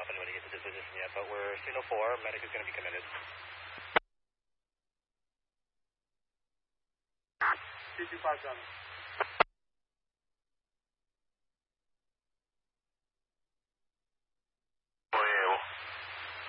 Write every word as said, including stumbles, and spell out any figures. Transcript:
happen when you get to this position yet, but we're signal four. Medic is going to be committed. two two five seven.